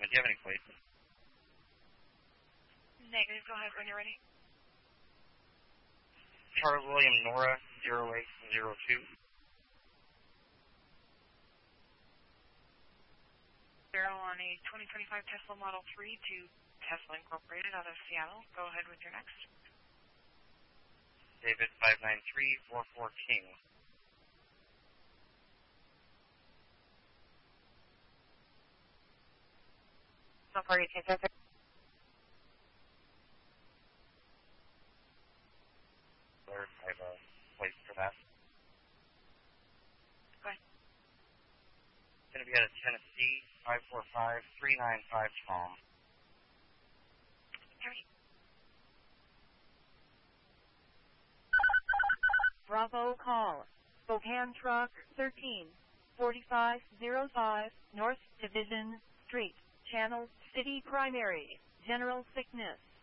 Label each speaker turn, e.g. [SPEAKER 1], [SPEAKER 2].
[SPEAKER 1] Do you have any plates?
[SPEAKER 2] Negative. Go ahead when you're ready.
[SPEAKER 1] Charles William Nora 0802.
[SPEAKER 2] Barrel on a 2025 Tesla Model 3 to Tesla Incorporated out of Seattle. Go ahead with your next.
[SPEAKER 1] David 59344 King.
[SPEAKER 2] So far you can't get there.
[SPEAKER 1] I have a plate for that.
[SPEAKER 2] Go ahead.
[SPEAKER 1] It's going to be out of Tennessee 545395 Tom.
[SPEAKER 2] Harry.
[SPEAKER 3] Bravo call. Spokane Truck 134505 North Division Street. Channel City Primary. General Sickness.